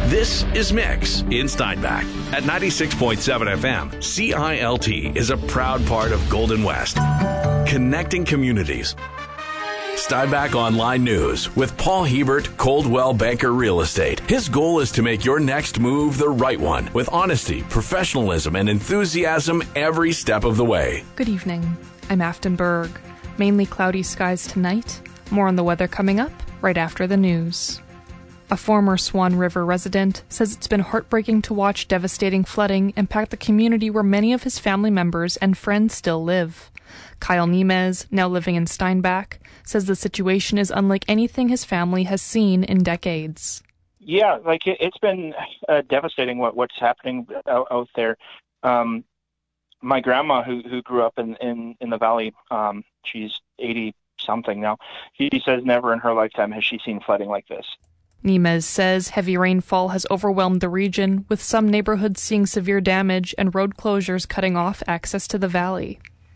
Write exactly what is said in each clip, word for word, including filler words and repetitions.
This is Mix in Steinbach at ninety-six point seven F M. C I L T is a proud part of Golden West, connecting communities. Steinbach Online News with Paul Hebert, Coldwell Banker Real Estate. His goal is to make your next move the right one with honesty, professionalism, and enthusiasm every step of the way. Good evening. I'm Afton Berg. Mainly cloudy skies tonight. More on the weather coming up right after the news. A former Swan River resident says it's been heartbreaking to watch devastating flooding impact the community where many of his family members and friends still live. Kyle Nemez, now living in Steinbach, says the situation is unlike anything his family has seen in decades. Yeah, like it, it's been uh, devastating what, what's happening out, out there. Um, my grandma, who who grew up in, in, in the valley, um, she's eighty-something now, he says never in her lifetime has she seen flooding like this. Nemez says heavy rainfall has overwhelmed the region, with some neighborhoods seeing severe damage and road closures cutting off access to the valley.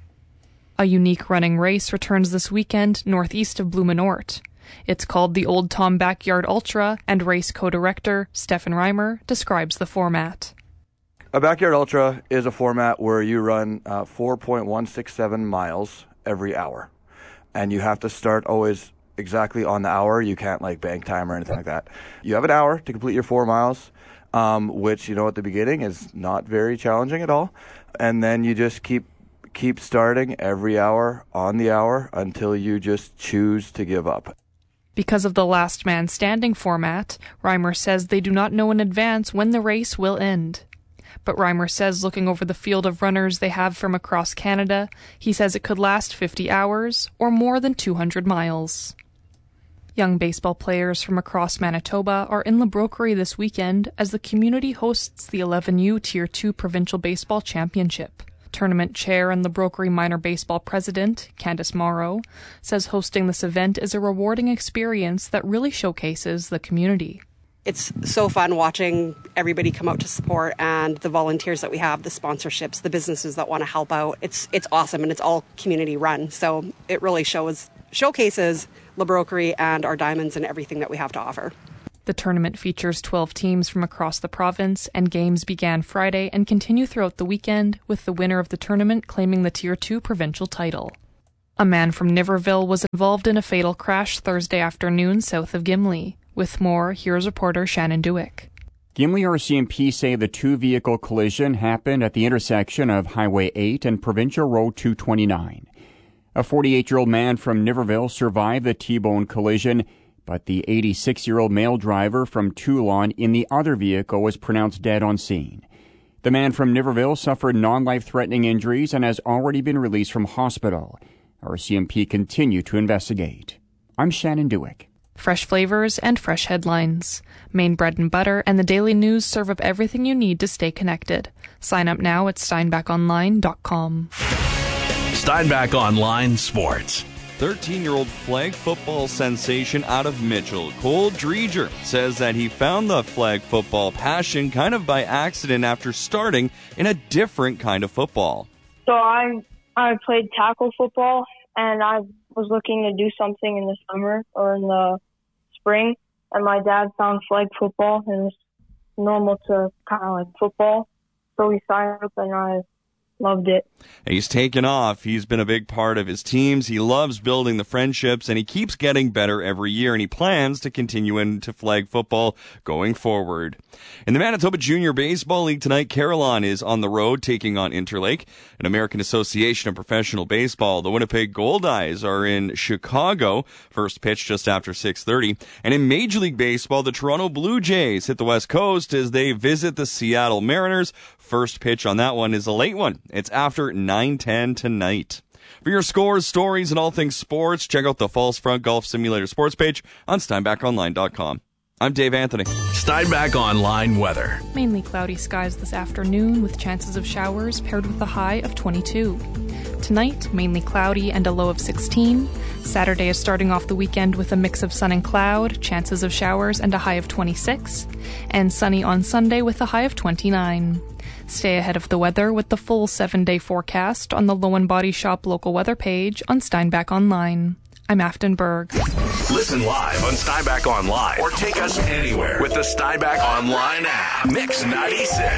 A unique running race returns this weekend northeast of Blumenort. It's called the Old Tom Backyard Ultra, and race co-director Stefan Reimer describes the format. A Backyard Ultra is a format where you run uh, four point one six seven miles every hour, and you have to start always exactly on the hour. You can't like bank time or anything like that. You have an hour to complete your four miles, um, which, you know, at the beginning is not very challenging at all. And then you just keep keep starting every hour on the hour until you just choose to give up. Because of the last man standing format, Reimer says they do not know in advance when the race will end. But Reimer says looking over the field of runners they have from across Canada, he says it could last fifty hours or more than two hundred miles. Young baseball players from across Manitoba are in La Broquerie this weekend as the community hosts the eleven U Tier two Provincial Baseball Championship. Tournament chair and La Broquerie Minor Baseball president, Candice Morrow, says hosting this event is a rewarding experience that really showcases the community. It's so fun watching everybody come out to support, and the volunteers that we have, the sponsorships, the businesses that want to help out. It's it's awesome, and it's all community run. So it really shows showcases La Broquerie and our diamonds and everything that we have to offer. The tournament features twelve teams from across the province, and games began Friday and continue throughout the weekend, with the winner of the tournament claiming the Tier two provincial title. A man from Niverville was involved in a fatal crash Thursday afternoon south of Gimli. With more, here's reporter Shannon Dewick. Gimli R C M P say the two-vehicle collision happened at the intersection of Highway eight and Provincial Road two twenty-nine. A forty-eight-year-old man from Niverville survived the T-bone collision, but the eighty-six-year-old male driver from Toulon in the other vehicle was pronounced dead on scene. The man from Niverville suffered non-life-threatening injuries and has already been released from hospital. R C M P continue to investigate. I'm Shannon Dewick. Fresh flavors and fresh headlines. Maine Bread and Butter and the Daily News serve up everything you need to stay connected. Sign up now at steinbach online dot com. Steinbach Online Sports. thirteen-year-old flag football sensation out of Mitchell, Cole Dreger, says that he found the flag football passion kind of by accident after starting in a different kind of football. So I I played tackle football, and I was looking to do something in the summer or in the spring, and my dad found flag football, and it's normal to kind of like football. So we signed up, and I loved it. He's taken off. He's been a big part of his teams. He loves building the friendships, and he keeps getting better every year, and he plans to continue into flag football going forward. In the Manitoba Junior Baseball League tonight, Carillon is on the road taking on Interlake. An American Association of Professional Baseball, the Winnipeg Goldeyes are in Chicago. First pitch just after six thirty. And in Major League Baseball, the Toronto Blue Jays hit the West Coast as they visit the Seattle Mariners. First pitch on that one is a late one. It's after nine ten tonight. For your scores, stories, and all things sports, check out the False Front Golf Simulator sports page on steinbach online dot com. I'm Dave Anthony. Steinbach Online weather. Mainly cloudy skies this afternoon with chances of showers paired with a high of twenty-two. Tonight, mainly cloudy and a low of sixteen. Saturday is starting off the weekend with a mix of sun and cloud, chances of showers and a high of twenty-six. And sunny on Sunday with a high of twenty-nine. Stay ahead of the weather with the full seven-day forecast on the Lowen Body Shop local weather page on Steinbach Online. I'm Afton Berg. Listen live on Steinbach Online or take us anywhere with the Steinbach Online app. Mix ninety-six.